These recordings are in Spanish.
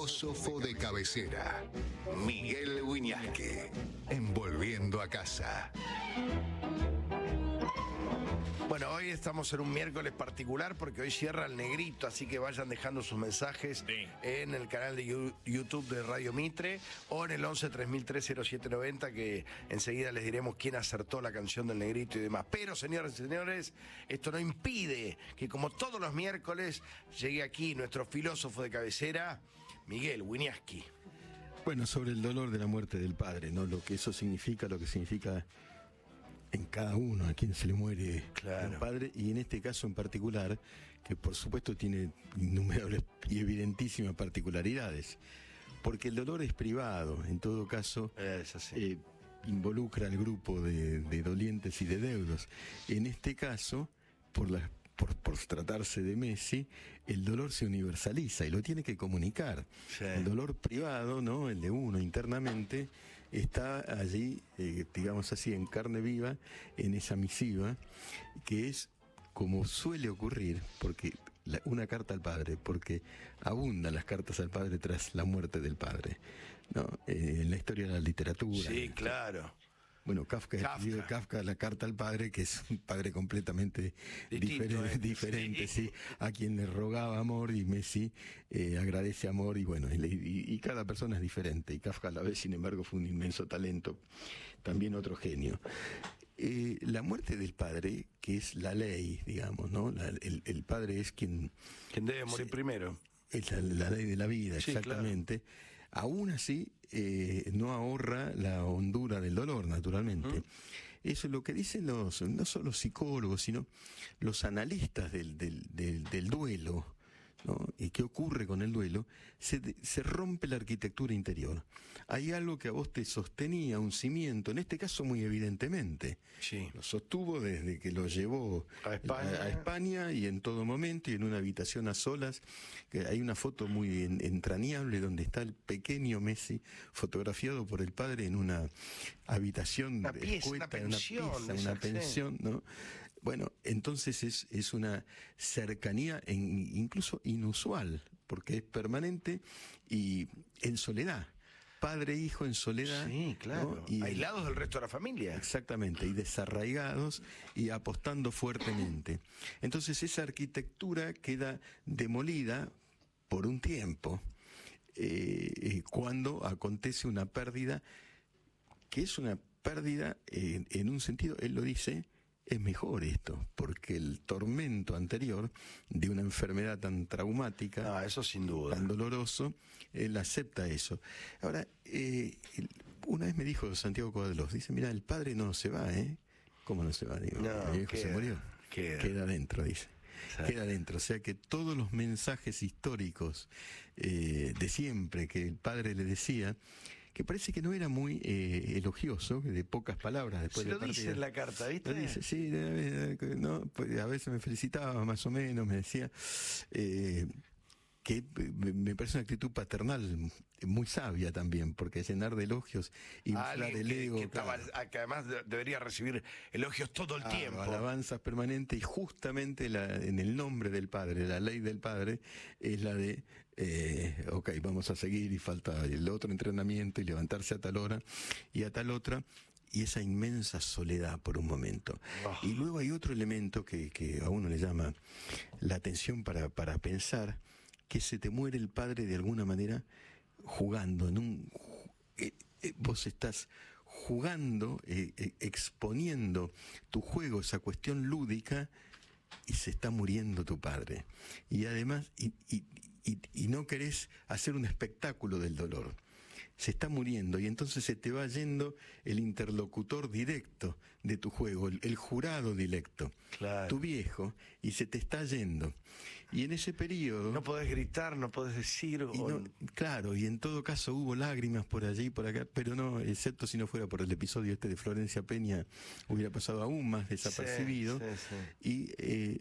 filósofo de cabecera, Miguel Wiñaski, en Volviendo a Casa. Bueno, hoy estamos en un miércoles particular porque hoy cierra el Negrito, así que vayan dejando sus mensajes en el canal de YouTube de Radio Mitre o en el 11 3003 0790, que enseguida les diremos quién acertó la canción del Negrito y demás. Pero, señoras y señores, esto no impide que, como todos los miércoles, llegue aquí nuestro filósofo de cabecera, Miguel Wiñaski. Bueno, sobre el dolor de la muerte del padre, ¿no? Lo que eso significa, lo que significa en cada uno, a quien se le muere un padre, y en este caso en particular, que por supuesto tiene innumerables y evidentísimas particularidades, porque el dolor es privado, en todo caso involucra al grupo de dolientes y de deudos. En este caso, por tratarse de Messi, el dolor se universaliza y lo tiene que comunicar. El dolor privado, ¿no? El de uno internamente, está allí, digamos así, en carne viva, en esa misiva, que es como suele ocurrir, porque una carta al padre, porque abundan las cartas al padre tras la muerte del padre, ¿no? En la historia de la literatura. Sí, claro. Bueno, Kafka, la carta al padre, que es un padre completamente diferente, sí, a quien le rogaba amor, y Messi agradece amor, y bueno, y cada persona es diferente, y Kafka a la vez, sin embargo, fue un inmenso talento, también otro genio. La muerte del padre, que es la ley, digamos, ¿no? El padre es quien debe morir primero. Es la ley de la vida, exactamente. Claro. Aún así, no ahorra la hondura del dolor, naturalmente. Eso es lo que dicen no solo los psicólogos, sino los analistas del duelo, ¿no? ¿Y qué ocurre con el duelo? Se rompe la arquitectura interior. Hay algo que a vos te sostenía, un cimiento, en este caso muy evidentemente. Sí. Lo sostuvo desde que lo llevó a España y en todo momento, y en una habitación a solas, que hay una foto muy entrañable donde está el pequeño Messi fotografiado por el padre en una habitación escueta, una pensión, ¿no? Bueno, entonces es una cercanía incluso inusual, porque es permanente y en soledad. Padre e hijo en soledad. Sí, claro. ¿No? Y aislados del resto de la familia. Exactamente, y desarraigados y apostando fuertemente. Entonces esa arquitectura queda demolida por un tiempo, cuando acontece una pérdida, que es una pérdida, en un sentido, él lo dice, es mejor esto, porque el tormento anterior de una enfermedad tan traumática, eso sin duda, tan doloroso, él acepta eso. Ahora, una vez me dijo Santiago Cuadros, dice, mira, el padre no se va, ¿eh? ¿Cómo no se va? Digo, el viejo se murió. Queda dentro, dice. Queda dentro, o sea que todos los mensajes históricos de siempre que el padre le decía, que parece que no era muy elogioso, de pocas palabras después de la partida. Lo dice en la carta, ¿viste? Lo dice, sí, no, pues a veces me felicitaba, más o menos, me decía que me parece una actitud paternal muy sabia también, porque llenar de elogios, inflar el ego. Que además debería recibir elogios todo el tiempo. Alabanzas permanentes, y justamente en el nombre del padre, la ley del padre, es la de, vamos a seguir, y falta el otro entrenamiento, y levantarse a tal hora y a tal otra. Y esa inmensa soledad por un momento. Y luego hay otro elemento que a uno le llama la atención para pensar, que se te muere el padre de alguna manera jugando vos estás jugando, exponiendo tu juego, esa cuestión lúdica, y se está muriendo tu padre. Y además, y no querés hacer un espectáculo del dolor. Se está muriendo, y entonces se te va yendo el interlocutor directo de tu juego, el jurado directo, tu viejo, y se te está yendo. Y en ese periodo... No podés gritar, no podés decir... Claro, y en todo caso hubo lágrimas por allí y por acá, pero no, excepto si no fuera por el episodio de Florencia Peña, hubiera pasado aún más desapercibido. Y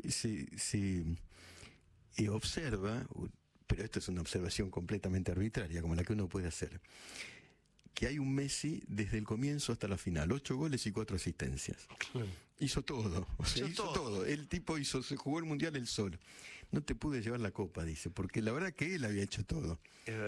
se observa... Pero esto es una observación completamente arbitraria, como la que uno puede hacer, que hay un Messi desde el comienzo hasta la final, 8 goles y 4 asistencias. Hizo todo, hizo todo. El tipo se jugó el Mundial él solo. No te pude llevar la copa, dice, porque la verdad que él había hecho todo.